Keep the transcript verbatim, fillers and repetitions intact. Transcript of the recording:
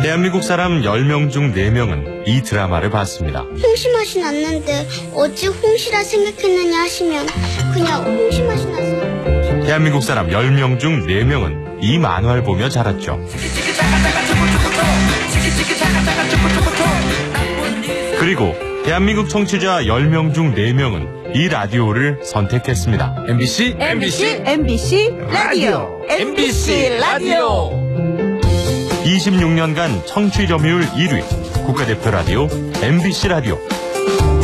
대한민국 사람 열 명 중 네 명은 이 드라마를 봤습니다. 홍시 맛이 났는데 어찌 홍시라 생각했느냐 하시면 그냥 홍시 맛이 나서. 대한민국 사람 열 명 중 네 명은 이 만화를 보며 자랐죠. 그리고 대한민국 청취자 열 명 중 네 명은 이 라디오를 선택했습니다. 엠비씨 엠비씨 엠비씨 라디오 엠비씨 라디오. 이십육 년간 청취 점유율 일 위 국가대표 라디오 엠비씨 라디오.